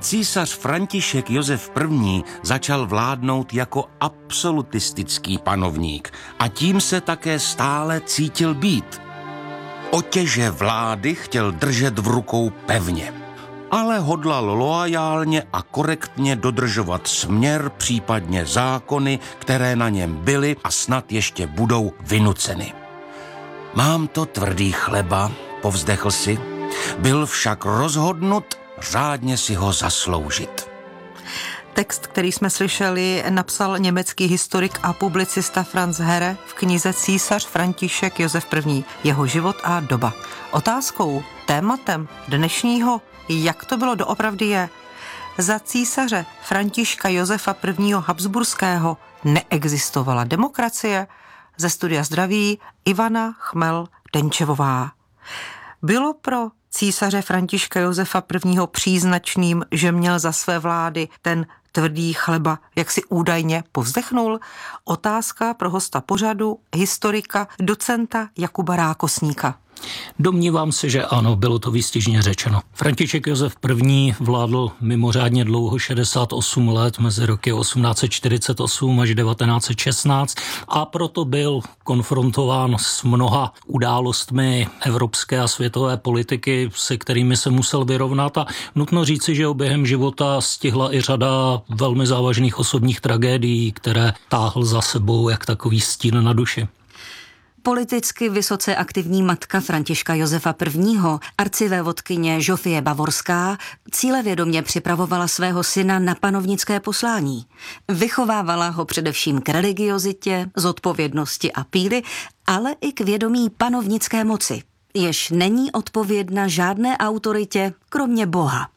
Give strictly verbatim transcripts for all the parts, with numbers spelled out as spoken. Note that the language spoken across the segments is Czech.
Císař František Josef I. začal vládnout jako absolutistický panovník a tím se také stále cítil být. Otěže vlády chtěl držet v rukou pevně, ale hodlal loajálně a korektně dodržovat směr, případně zákony, které na něm byly a snad ještě budou vynuceny. Mám to tvrdý chleba, povzdechl si, byl však rozhodnut řádně si ho zasloužit. Text, který jsme slyšeli, napsal německý historik a publicista Franz Herre v knize Císař František Josef I. Jeho život a doba. Otázkou, tématem dnešního, jak to bylo doopravdy je, za císaře Františka Josefa I. Habsburského neexistovala demokracie? Ze studia Zdraví Ivana Chmel-Denčevová. Bylo pro císaře Františka Josefa I. příznačným, že měl za své vlády ten tvrdý chleba, jak si údajně povzdechnul? Otázka pro hosta pořadu, historika, docenta Jakuba Rákosníka. Domnívám se, že ano, bylo to výstižně řečeno. František Josef I. vládl mimořádně dlouho, šedesát osm let, mezi roky osmnáct set čtyřicet osm až devatenáct set šestnáct, a proto byl konfrontován s mnoha událostmi evropské a světové politiky, se kterými se musel vyrovnat, a nutno říci, že během života stihla i řada velmi závažných osobních tragédií, které táhl za sebou jak takový stín na duši. Politicky vysoce aktivní matka Františka Josefa I., arcivévodkyně Žofie Bavorská, cílevědomě připravovala svého syna na panovnické poslání. Vychovávala ho především k religiozitě, zodpovědnosti a píly, ale i k vědomí panovnické moci, jež není odpovědna žádné autoritě, kromě Boha.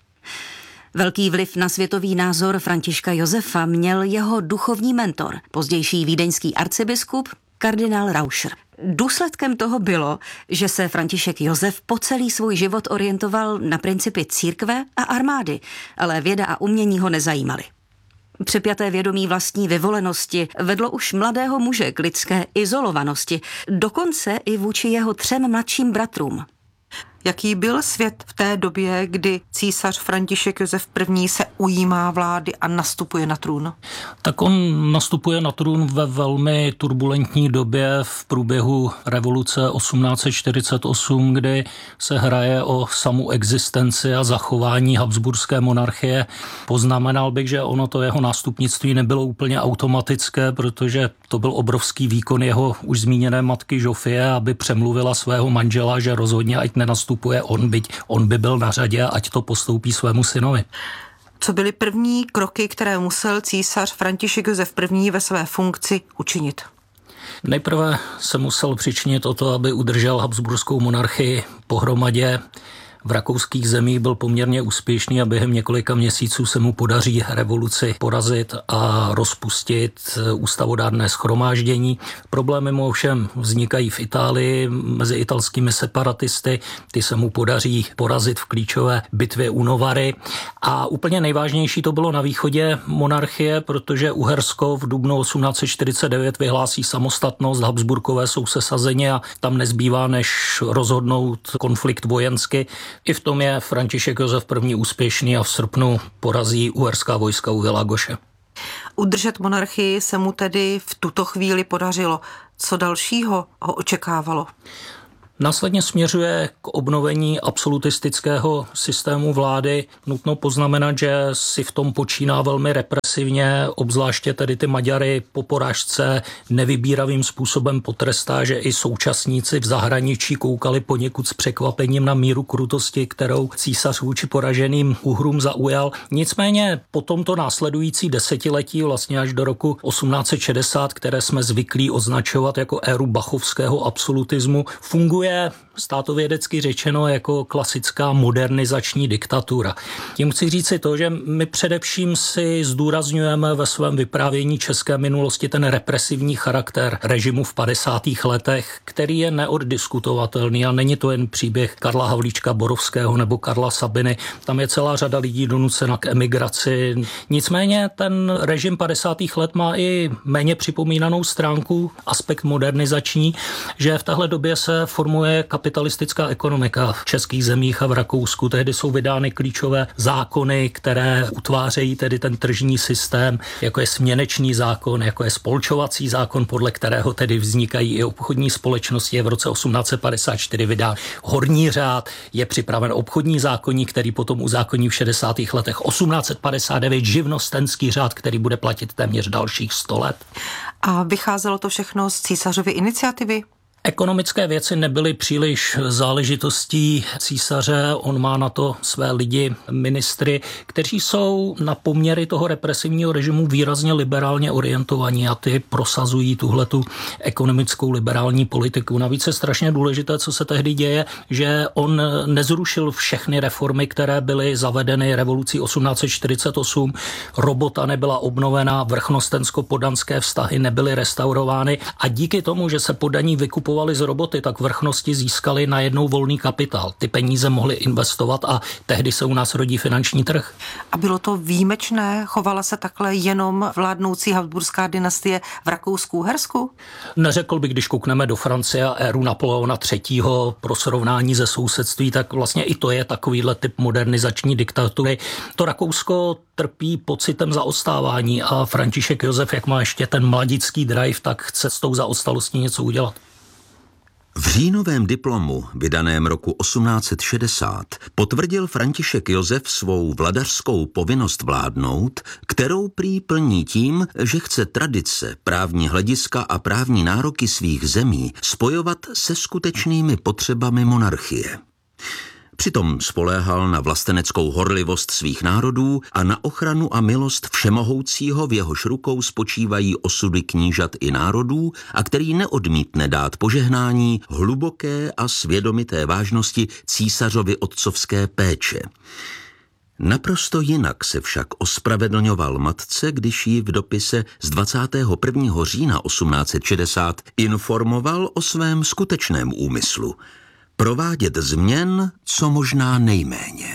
Velký vliv na světový názor Františka Josefa měl jeho duchovní mentor, pozdější vídeňský arcibiskup, kardinál Rauscher. Důsledkem toho bylo, že se František Josef po celý svůj život orientoval na principy církve a armády, ale věda a umění ho nezajímaly. Přepjaté vědomí vlastní vyvolenosti vedlo už mladého muže k lidské izolovanosti, dokonce i vůči jeho třem mladším bratrům. Jaký byl svět v té době, kdy císař František Josef I. se ujímá vlády a nastupuje na trůn? Tak on nastupuje na trůn ve velmi turbulentní době v průběhu revoluce osmnáct set čtyřicet osm, kdy se hraje o samu existenci a zachování habsburské monarchie. Poznamenal bych, že ono to jeho nástupnictví nebylo úplně automatické, protože to byl obrovský výkon jeho už zmíněné matky Žofie, aby přemluvila svého manžela, že rozhodně ať nenastupuje on, byť on by byl na řadě, ať to postoupí svému synovi. Co byly první kroky, které musel císař František Josef I. ve své funkci učinit? Nejprve se musel přičinit o to, aby udržel habsburskou monarchii pohromadě. V rakouských zemích byl poměrně úspěšný a během několika měsíců se mu podaří revoluci porazit a rozpustit ústavodárné shromáždění. Problémy mu ovšem vznikají v Itálii mezi italskými separatisty. Ty se mu podaří porazit v klíčové bitvě u Novary. A úplně nejvážnější to bylo na východě monarchie, protože Uhersko v dubnu osmnáct set čtyřicet devět vyhlásí samostatnost, Habsburkové jsou sesazeni a tam nezbývá než rozhodnout konflikt vojensky. I v tom je František Josef I. úspěšný a v srpnu porazí uherská vojska u Világoše. Udržet monarchii se mu tedy v tuto chvíli podařilo. Co dalšího ho očekávalo? Následně směřuje k obnovení absolutistického systému vlády. Nutno poznamenat, že si v tom počíná velmi represivně, obzvláště tedy ty Maďary po porážce nevybíravým způsobem potrestá, že i současníci v zahraničí koukali poněkud s překvapením na míru krutosti, kterou císař vůči poraženým Uhrům zaujal. Nicméně po tomto následující desetiletí, vlastně až do roku osmnáct set šedesát, které jsme zvyklí označovat jako éru bachovského absolutismu, funguje státovědecky řečeno jako klasická modernizační diktatura. Tím chci říci to, že my především si zdůrazňujeme ve svém vyprávění české minulosti ten represivní charakter režimu v padesátých letech, který je neoddiskutovatelný a není to jen příběh Karla Havlíčka Borovského nebo Karla Sabiny. Tam je celá řada lidí donucena k emigraci. Nicméně ten režim padesátých let má i méně připomínanou stránku, aspekt modernizační, že v téhle době se formuje formuje kapitalistická ekonomika v českých zemích a v Rakousku. Tehdy jsou vydány klíčové zákony, které utvářejí tedy ten tržní systém, jako je směnečný zákon, jako je spolčovací zákon, podle kterého tedy vznikají i obchodní společnosti. Je v roce osmnáct set padesát čtyři vydán horní řád, je připraven obchodní zákoník, který potom uzákoní v šedesátých letech osmnáct set padesát devět živnostenský řád, který bude platit téměř dalších sto let. A vycházelo to všechno z císařovy iniciativy? Ekonomické věci nebyly příliš záležitostí císaře, on má na to své lidi, ministry, kteří jsou na poměry toho represivního režimu výrazně liberálně orientovaní a ty prosazují tuhletu ekonomickou liberální politiku. Navíc je strašně důležité, co se tehdy děje, že on nezrušil všechny reformy, které byly zavedeny revolucí osmnáct set čtyřicet osm, robota nebyla obnovená, vrchnostensko-podanské vztahy nebyly restaurovány a díky tomu, že se podaní vykupovali z roboty, tak vrchnosti získali najednou volný kapitál. Ty peníze mohly investovat a tehdy se u nás rodí finanční trh. A bylo to výjimečné? Chovala se takhle jenom vládnoucí habsburská dynastie v Rakousku-Uhersku? Neřekl bych, když koukneme do Francie a éru Napoleona třetího pro srovnání ze sousedství, tak vlastně i to je takovýhle typ modernizační diktatury. To Rakousko trpí pocitem zaostávání a František Josef, jak má ještě ten mladický drive, tak chce s tou zaostalostí něco udělat. V říjnovém diplomu, vydaném roku osmnáct set šedesát, potvrdil František Josef svou vladařskou povinnost vládnout, kterou prý plní tím, že chce tradice, právní hlediska a právní nároky svých zemí spojovat se skutečnými potřebami monarchie. Přitom spoléhal na vlasteneckou horlivost svých národů a na ochranu a milost všemohoucího, v jehož rukou spočívají osudy knížat i národů a který neodmítne dát požehnání hluboké a svědomité vážnosti císařovy otcovské péče. Naprosto jinak se však ospravedlňoval matce, když ji v dopise z dvacátého prvního října osmnáct set šedesát informoval o svém skutečném úmyslu – provádět změn co možná nejméně.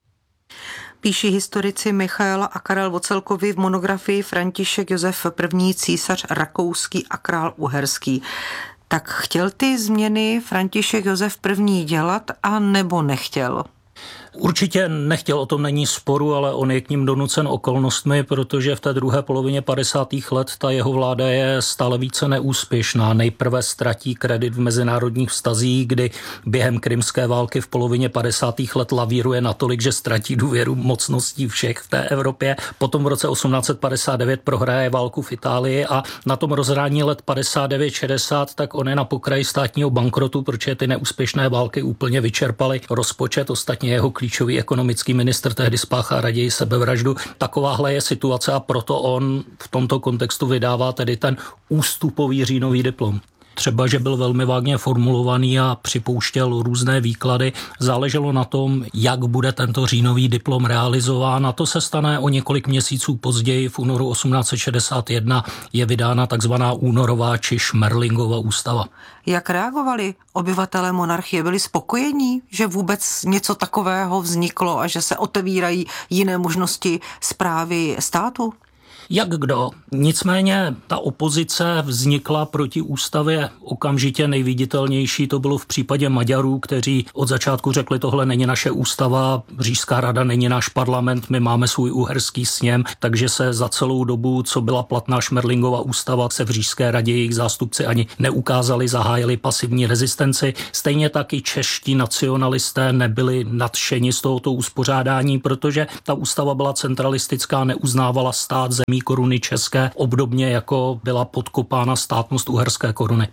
Píší historici Michaela a Karel Vocelkovi v monografii František Josef I. císař rakouský a král uherský. Tak chtěl ty změny František Josef I. dělat a nebo nechtěl? Určitě nechtěl, o tom není sporu, ale on je k ním donucen okolnostmi, protože v té druhé polovině padesátých let ta jeho vláda je stále více neúspěšná. Nejprve ztratí kredit v mezinárodních vztazích, kdy během krymské války v polovině padesátých let lavíruje natolik, že ztratí důvěru mocností všech v té Evropě. Potom v roce osmnáct set padesát devět prohraje válku v Itálii a na tom rozhrání let padesát devět šedesát tak on je na pokraji státního bankrotu, protože ty neúspěšné války úplně vyčerpaly rozpočet, ostatně jeho klíčový ekonomický ministr tehdy spáchá raději sebevraždu. Takováhle je situace a proto on v tomto kontextu vydává tedy ten ústupový říjnový diplom. Třeba, že byl velmi vágně formulovaný a připouštěl různé výklady. Záleželo na tom, jak bude tento říjnový diplom realizován a to se stane o několik měsíců později. V únoru osmnáct set šedesát jedna je vydána takzvaná únorová či Šmerlingova ústava. Jak reagovali obyvatelé monarchie? Byli spokojení, že vůbec něco takového vzniklo a že se otevírají jiné možnosti správy státu? Jak kdo? Nicméně ta opozice vznikla proti ústavě okamžitě. Nejviditelnější to bylo v případě Maďarů, kteří od začátku řekli, tohle není naše ústava, Říšská rada není náš parlament, my máme svůj uherský sněm, takže se za celou dobu, co byla platná Šmerlingova ústava, se v Říšské radě jejich zástupci ani neukázali, zahájili pasivní rezistenci. Stejně tak i čeští nacionalisté nebyli nadšeni z tohoto uspořádání, protože ta ústava byla centralistická, neuznávala stát zemí koruny české, obdobně jako byla podkopána státnost uherské koruny.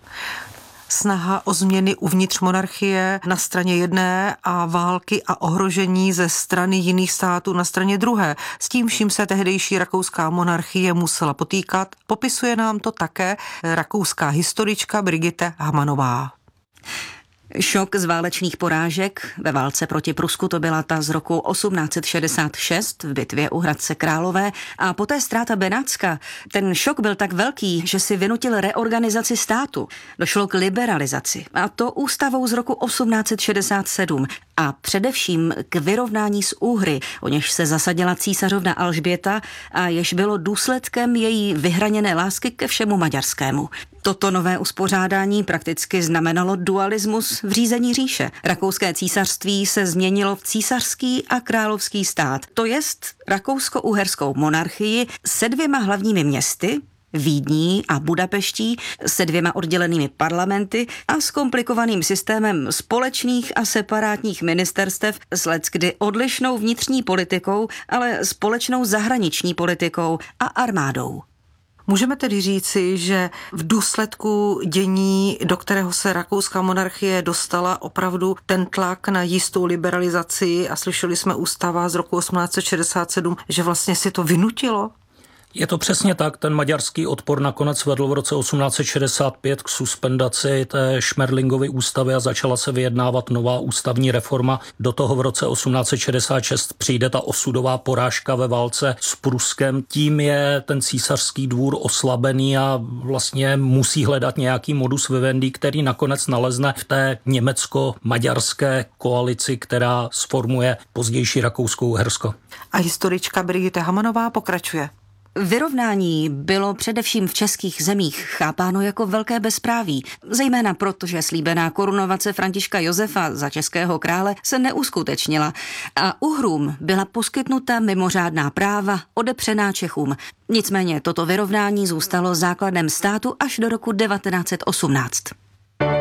Snaha o změny uvnitř monarchie na straně jedné a války a ohrožení ze strany jiných států na straně druhé. S tím vším se tehdejší rakouská monarchie musela potýkat. Popisuje nám to také rakouská historička Brigitte Hamanová. Šok z válečných porážek ve válce proti Prusku, to byla ta z roku osmnáct set šedesát šest v bitvě u Hradce Králové a poté ztráta Benátska. Ten šok byl tak velký, že si vynutil reorganizaci státu. Došlo k liberalizaci a to ústavou z roku osmnáct set šedesát sedm a především k vyrovnání s Úhry, o něž se zasadila císařovna Alžběta a jež bylo důsledkem její vyhraněné lásky ke všemu maďarskému. Toto nové uspořádání prakticky znamenalo dualismus v řízení říše. Rakouské císařství se změnilo v císařský a královský stát, to jest rakousko-uherskou monarchii se dvěma hlavními městy, Vídní a Budapeští, se dvěma oddělenými parlamenty a s komplikovaným systémem společných a separátních ministerstev s leckdy odlišnou vnitřní politikou, ale společnou zahraniční politikou a armádou. Můžeme tedy říci, že v důsledku dění, do kterého se rakouská monarchie dostala, opravdu ten tlak na jistou liberalizaci, a slyšeli jsme ústava z roku osmnáct set šedesát sedm, že vlastně si to vynutilo? Je to přesně tak, ten maďarský odpor nakonec vedl v roce osmnáct set šedesát pět k suspendaci té Šmerlingovy ústavy a začala se vyjednávat nová ústavní reforma. Do toho v roce osmnáct set šedesát šest přijde ta osudová porážka ve válce s Pruskem. Tím je ten císařský dvůr oslabený a vlastně musí hledat nějaký modus vivendi, který nakonec nalezne v té německo-maďarské koalici, která sformuje pozdější Rakousko-Uhersko. A historička Brigitte Hamanová pokračuje. Vyrovnání bylo především v českých zemích chápáno jako velké bezpráví, zejména proto, že slíbená korunovace Františka Josefa za českého krále se neuskutečnila a Uhrům byla poskytnuta mimořádná práva odepřená Čechům. Nicméně toto vyrovnání zůstalo základem státu až do roku devatenáct set osmnáct.